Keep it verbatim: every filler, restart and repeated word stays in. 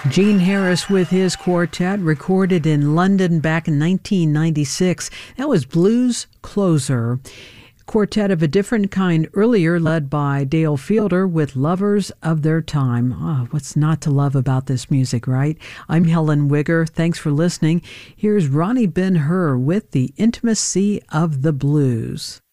Gene Harris with his quartet, recorded in London back in nineteen ninety-six. That was Blues Closer. Quartet of a different kind earlier, led by Dale Fielder with Lovers of Their Time. Oh, what's not to love about this music, right? I'm Helen Wigger. Thanks for listening. Here's Ronnie Ben-Hur with The Intimacy of the Blues.